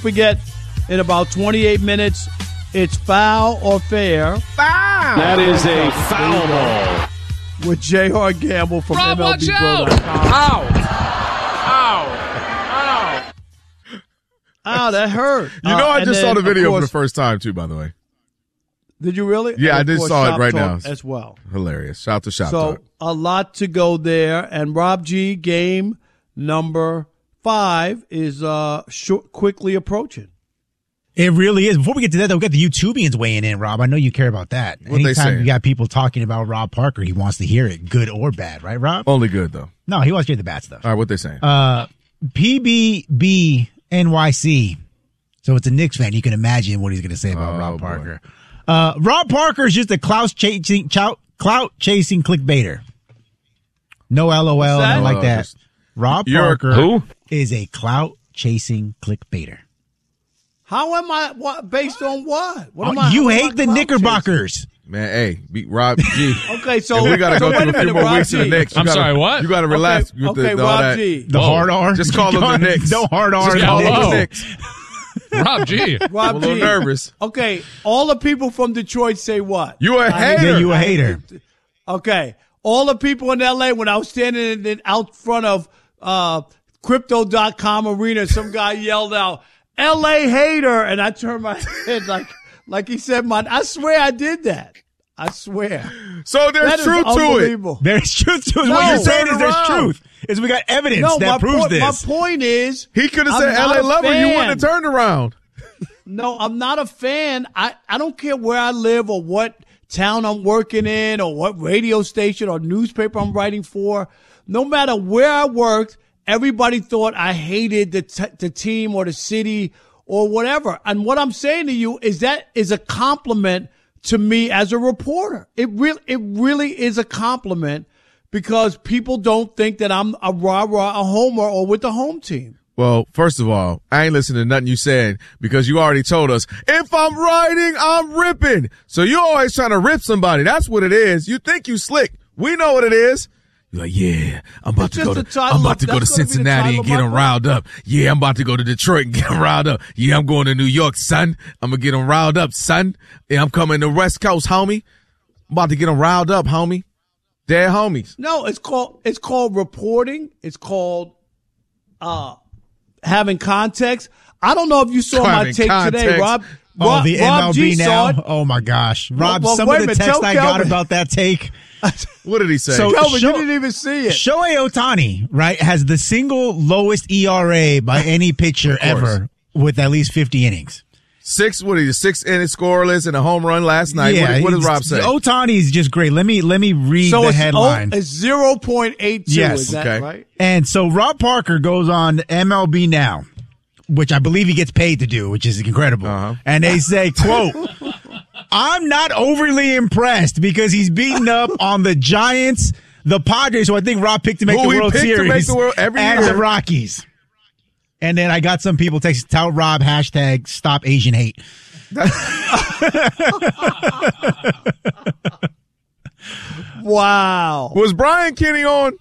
forget, in about 28 minutes, it's Foul or Fair. Foul! That is a foul ball. With J.R. Gamble from Rob, watch out! Ow! Ow, that hurt. I just saw the video for the first time, too, by the way. Did you really? Yeah, I just saw it right now. As well. Hilarious. Shout out to Shop So, Talk. a lot to go there. And Rob G, game number 5 is quickly approaching. It really is. Before we get to that, though, we got the YouTubians weighing in, Rob. I know you care about that. What they Anytime saying? you got people talking about Rob Parker, he wants to hear it, good or bad, right, Rob? Only good, though. No, he wants to hear the bad stuff. All right, what they saying? PBB NYC. So it's a Knicks fan. You can imagine what he's going to say about Rob Parker. Rob Parker is just a clout-chasing clickbaiter. No LOL, nothing like that. Rob Parker is a clout-chasing clickbaiter. How am I? What based on what? You hate the Knickerbockers. Man, hey, beat Rob G. Okay, so we got to go through a few more Rob weeks G. in the Knicks. I'm sorry, what? You got to relax. Okay, Rob G. The hard R? Just call them the Knicks. No hard R. Just call them the Knicks. Rob G. Rob I'm a little G. nervous. Okay, all the people from Detroit say what? You a hater. Yeah, you a hater. Okay, all the people in L.A. when I was standing out front of Crypto.com arena, some guy yelled out, L.A. hater, and I turned my head like he said, I swear I did that. I swear. So there's truth to it. There's truth to it. What you're saying is there's truth. Is we got evidence that proves this. My point is, he could have said L.A. lover. You wouldn't have turned around. No, I'm not a fan. I don't care where I live or what town I'm working in or what radio station or newspaper I'm writing for. No matter where I worked, everybody thought I hated the team or the city or whatever. And what I'm saying to you is that is a compliment to me as a reporter. It really is a compliment because people don't think that I'm a rah-rah, a homer, or with the home team. Well, first of all, I ain't listening to nothing you said because you already told us, if I'm writing, I'm ripping. So you're always trying to rip somebody. That's what it is. You think you slick. We know what it is. You're like, yeah, I'm about to go to Cincinnati and get them riled up. Yeah, I'm about to go to Detroit and get them riled up. Yeah, I'm going to New York, son. I'm going to get them riled up, son. Yeah, I'm coming to West Coast, homie. I'm about to get them riled up, homie. They're homies. No, it's called reporting. It's called having context. I don't know if you saw my take today, Rob. The Rob MLB G now. Oh my gosh, Rob! Well, some of the text I got about that take. What did he say? So Kelvin, you didn't even see it. Shohei Ohtani, right, has the single lowest ERA by any pitcher ever with at least 50 innings. 6 innings scoreless and a home run last night. Yeah, what does Rob say? Ohtani is just great. Let me read the headline. It's 0.82. Yes. Is that right? And so Rob Parker goes on MLB Now, which I believe he gets paid to do, which is incredible. And they say, quote, I'm not overly impressed because he's beaten up on the Giants, the Padres, who I think Rob picked to make the World Series, and the Rockies. And then I got some people texting, tell Rob, hashtag stop Asian hate. Wow. Was Brian Kenny on?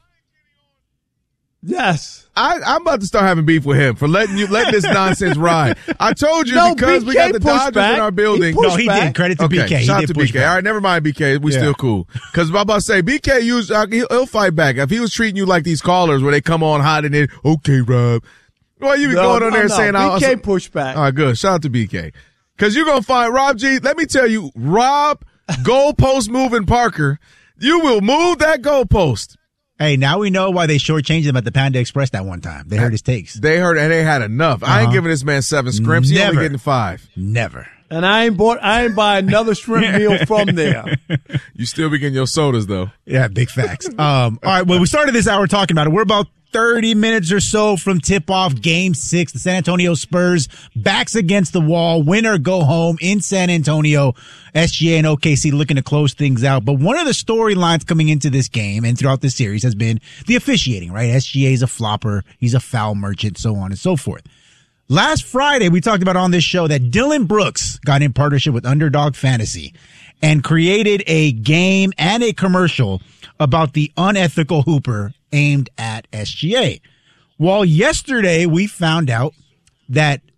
Yes. I'm about to start having beef with him for letting this nonsense ride. I told you because BK we got the Dodgers back. in our building. No, he did. Credit to BK. Shout out he to did push BK. back. All right, never mind BK. We still cool. Because I'm about to say, BK, he'll fight back. If he was treating you like these callers where they come on hot and then, okay, Rob. Well, you be going on there saying, BK pushback. All right, good. Shout out to BK. Because you're going to find Rob G. Let me tell you, Rob, goalpost moving Parker, you will move that goalpost. Hey, now we know why they shortchanged him at the Panda Express that one time. They heard his takes. They heard, and they had enough. I ain't giving this man 7 scrimps. He only getting 5. Never. And I ain't buy another shrimp meal from there. You still be getting your sodas, though. Yeah, big facts. All right, well, we started this hour talking about it. We're about 30 minutes or so from tip-off Game 6. The San Antonio Spurs backs against the wall. Win or go home in San Antonio. SGA and OKC looking to close things out. But one of the storylines coming into this game and throughout this series has been the officiating, right? SGA is a flopper. He's a foul merchant, so on and so forth. Last Friday, we talked about on this show that Dylan Brooks got in partnership with Underdog Fantasy and created a game and a commercial about the unethical hooper aimed at SGA. Well, yesterday we found out that